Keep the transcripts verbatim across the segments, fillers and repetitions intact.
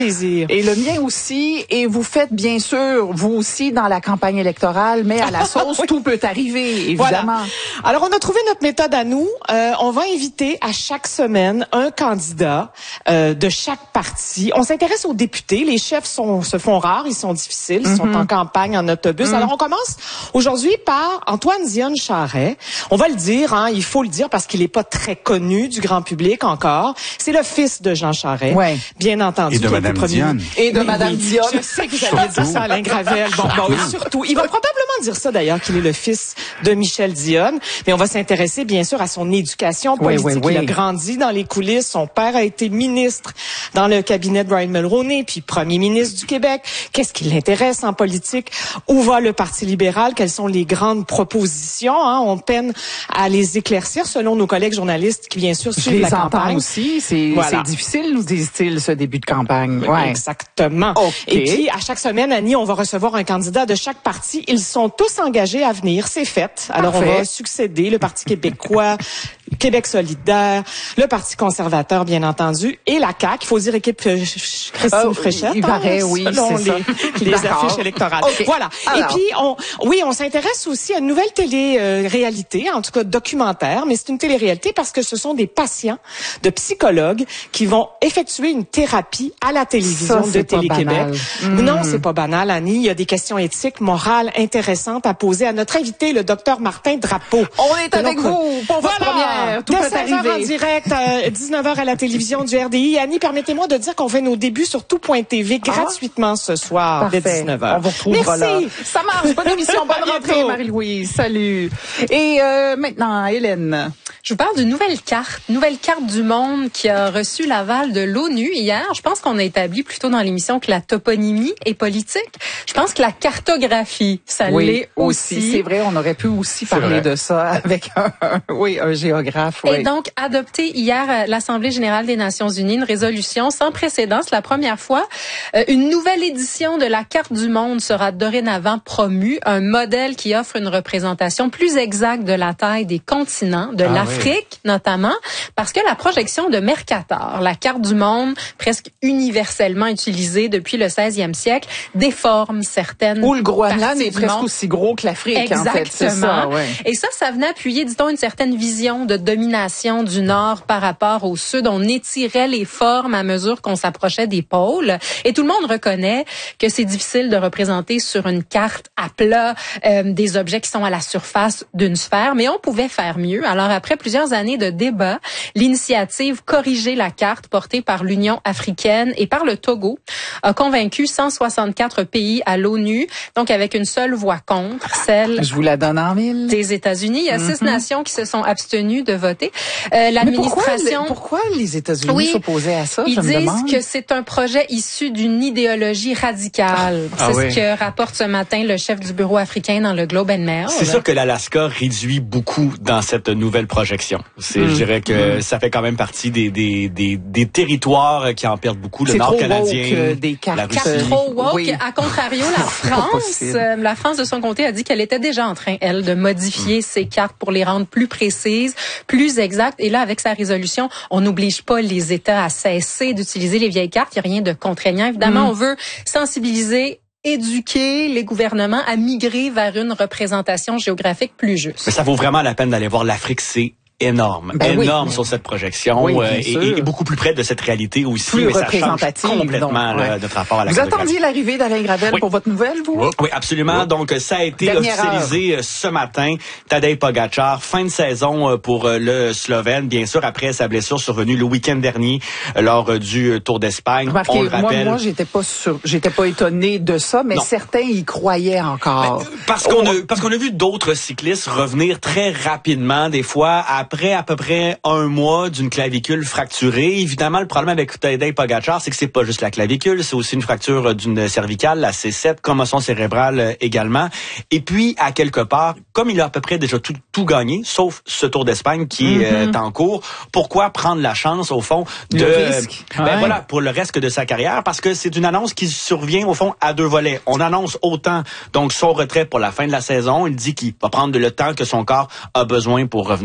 Plaisir. Et le mien aussi. Et vous faites bien sûr, vous aussi, dans la campagne électorale, mais à la sauce, oui. Tout peut arriver, évidemment. Voilà. Alors, on a trouvé notre méthode à nous. Euh, on va inviter à chaque semaine un candidat euh, de chaque parti. On s'intéresse aux députés. Les chefs sont, se font rares, ils sont difficiles, ils mm-hmm. sont en campagne, en autobus. Mm-hmm. Alors, on commence aujourd'hui par Antoine Dion Charest. On va le dire, hein, il faut le dire parce qu'il n'est pas très connu du grand public encore. C'est le fils de Jean Charest, ouais. bien entendu. Et de Mme Dion. Et de oui, Mme oui. Dion. Je sais que vous alliez dire ça, Alain Gravel. Bon, bon, surtout. Il va probablement dire ça, d'ailleurs, qu'il est le fils de Michel Dion. Mais on va s'intéresser, bien sûr, à son éducation politique. Oui, oui, oui. Il a grandi dans les coulisses. Son père a été ministre dans le cabinet de Brian Mulroney, puis premier ministre du Québec. Qu'est-ce qui l'intéresse en politique? Où va le Parti libéral? Quelles sont les grandes propositions? Hein? On peine à les éclaircir, selon nos collègues journalistes qui, bien sûr, suivent Je les la campagne. aussi. C'est voilà. difficile, nous disent-ils, ce début de campagne. Ouais. Exactement. Okay. Et puis, à chaque semaine, Annie, on va recevoir un candidat de chaque parti. Ils sont tous engagés à venir. C'est fait. Alors, Parfait. On va succéder le Parti québécois, Québec solidaire, le Parti conservateur, bien entendu, et la C A Q. Il faut dire équipe Christine euh, Fréchette. Il paraît, hein, oui, selon c'est les, les affiches électorales. Okay. Voilà. Alors. Et puis, on, oui, on s'intéresse aussi à une nouvelle télé-réalité, en tout cas documentaire, mais c'est une télé-réalité parce que ce sont des patients de psychologues qui vont effectuer une thérapie à la télévision Ça, de Télé-Québec. Mmh. Non, c'est pas banal, Annie. Il y a des questions éthiques, morales, intéressantes à poser à notre invité, le docteur Martin Drapeau. On est avec donc, vous pour votre voilà. première. Tout Dès peut seize heures arriver. en direct, euh, dix-neuf heures à la télévision du R D I. Annie, permettez-moi de dire qu'on fait nos débuts sur tout point T V gratuitement ce soir, Parfait. dès dix-neuf heures. On vous retrouvera Merci. là. Ça marche. Bonne émission. Bonne rentrée, Marie-Louise. Salut. Et euh, maintenant, Hélène. Je vous parle d'une nouvelle carte, nouvelle carte du monde qui a reçu l'aval de l'ONU hier. Je pense qu'on a établi plutôt dans l'émission que la toponymie est politique. Je pense que la cartographie, ça oui, l'est aussi. aussi. C'est vrai, on aurait pu aussi C'est parler vrai. de ça avec un, un, oui, un géographe. Et oui. donc, adopté hier à l'Assemblée générale des Nations unies, une résolution sans précédent. C'est la première fois. Euh, une nouvelle édition de la carte du monde sera dorénavant promue. Un modèle qui offre une représentation plus exacte de la taille des continents, de ah, l'Afrique oui. notamment, parce que la projection de Mercator, la carte du monde presque universellement utilisée depuis le seizième siècle, déforme certaines Où le Groenland est presque monde. aussi gros que l'Afrique, Exactement. en fait. C'est ça, ouais. Et ça, ça venait appuyer, disons, une certaine vision de domination du Nord par rapport au Sud. On étirait les formes à mesure qu'on s'approchait des pôles. Et tout le monde reconnaît que c'est difficile de représenter sur une carte à plat euh, des objets qui sont à la surface d'une sphère, mais on pouvait faire mieux. Alors, après plusieurs années de débats, l'initiative Corriger la carte, portée par l'Union africaine et par le Togo, a convaincu cent soixante-quatre pays à l'ONU, donc avec une seule voix contre, celle Je vous la donne en mille. des États-Unis. Il y a Mm-hmm. six nations qui se sont abstenues de voter. Euh, l'administration... Mais pourquoi, pourquoi les États-Unis Oui, s'opposaient à ça? Ils je me disent demande. que c'est un projet issu d'une idéologie radicale. Ah, c'est oui. ce que rapporte ce matin le chef du bureau africain dans le Globe and Mail. C'est sûr que l'Alaska réduit beaucoup dans cette nouvelle projection. C'est, mmh. Je dirais que mmh. ça fait quand même partie des, des, des, des territoires qui en perdent beaucoup. Le C'est Nord trop canadien, woke, euh, des cartes. la Carte Russie. trop woke. Oui. À contrario, la France, euh, la France de son côté a dit qu'elle était déjà en train, elle, de modifier mmh. ses cartes pour les rendre plus précises, plus exactes. Et là, avec sa résolution, on n'oblige pas les États à cesser d'utiliser les vieilles cartes. Il n'y a rien de contraignant. Évidemment, mmh. on veut sensibiliser, éduquer les gouvernements à migrer vers une représentation géographique plus juste. Mais ça vaut vraiment la peine d'aller voir l'Afrique, c'est énorme, ben énorme oui. sur cette projection Oui, euh, et, et beaucoup plus près de cette réalité aussi. Plus mais ça change représentative, complètement donc, là, ouais. notre rapport à la Vous cartographie. attendiez l'arrivée d'Alain Gravel Oui. pour votre nouvelle, vous? Oui, oui absolument. Oui. Donc, ça a été Dernière officialisé heure. ce matin. Tadej Pogačar, fin de saison pour le Slovène, bien sûr, après sa blessure survenue le week-end dernier lors du Tour d'Espagne. Remarquez, On le rappelle. Moi, moi j'étais pas sûr, j'étais pas étonné de ça, mais non. certains y croyaient encore. Mais, parce qu'on a, parce qu'on a vu d'autres cyclistes revenir très rapidement, des fois, après à peu près un mois d'une clavicule fracturée. Évidemment, le problème avec Tadej Pogačar, c'est que c'est pas juste la clavicule, c'est aussi une fracture d'une cervicale, la C sept, commotion cérébrale également. Et puis, à quelque part, comme il a à peu près déjà tout, tout gagné, sauf ce Tour d'Espagne qui mm-hmm. est en cours, pourquoi prendre la chance, au fond, de... Le risque. Ben ouais. voilà, pour le reste de sa carrière, parce que c'est une annonce qui survient, au fond, à deux volets. On annonce autant, donc, son retrait pour la fin de la saison. Il dit qu'il va prendre le temps que son corps a besoin pour revenir. Donc,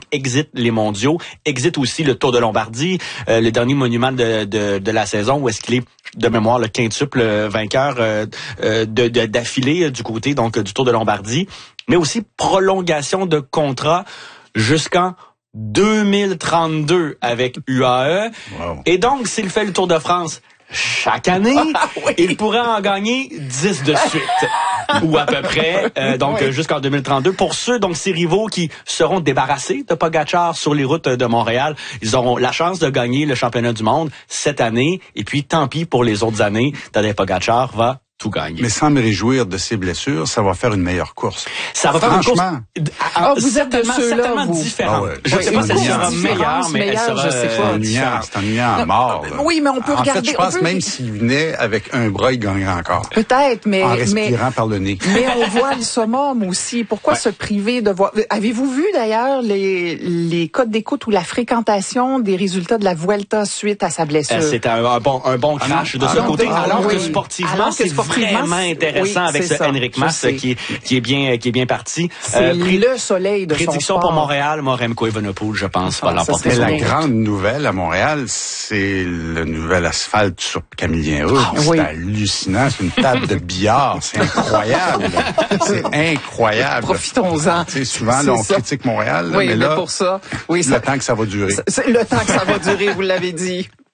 exit les mondiaux, exit aussi le Tour de Lombardie, euh, le dernier monument de, de, de la saison où est-ce qu'il est, de mémoire, le quintuple vainqueur euh, euh, de, de, d'affilée du côté donc du Tour de Lombardie, mais aussi prolongation de contrat jusqu'en deux mille trente-deux avec U A E. Wow. Et donc, s'il fait le Tour de France chaque année, ah, oui. il pourrait en gagner dix de suite. Ou à peu près, euh, donc oui. jusqu'en deux mille trente-deux. Pour ceux, donc ces rivaux qui seront débarrassés de Pogačar sur les routes de Montréal, ils auront la chance de gagner le championnat du monde cette année. Et puis, tant pis pour les autres années, Tadej Pogačar va tout gagner. Mais sans me réjouir de ses blessures, ça va faire une meilleure course. Ça va faire une course. Ah, vous êtes de ceux-là, vous. différente. Ah ouais. Je ne sais pas si elle sera meilleure, mais elle sera, je sais pas. C'est ennuyant, c'est ennuyant à mort. Là. Oui, mais on peut en regarder. En fait, je pense peut... même s'il venait avec un bras, il gagnerait encore. Peut-être, mais... En respirant mais, par le nez. Mais on voit le summum aussi. Pourquoi ouais. se priver de voir... Avez-vous vu, d'ailleurs, les, les codes d'écoute ou la fréquentation des résultats de la Vuelta suite à sa blessure? Euh, c'est un, un, bon, un bon crash ah de ce ah côté, non, alors, oui. que sportivement, alors que c'est sportivement, vraiment intéressant. Intéressant oui, avec ce ça. Henrik Mas qui est, qui est bien qui est bien parti. C'est euh, pré- le soleil de prédiction son pour Montréal, Remco Evenepoel, je pense, ah, va l'emporter. Mais la grande nouvelle à Montréal, c'est le nouvel asphalte sur Camillien Roux. Ah, c'est oui. hallucinant, c'est une table de billard, c'est incroyable. C'est incroyable. Profitons-en. Tu sais, souvent là, on ça. critique Montréal, là, oui, mais, mais là, pour ça, oui, le ça, temps que ça va durer. C'est le temps que ça va durer, vous l'avez dit.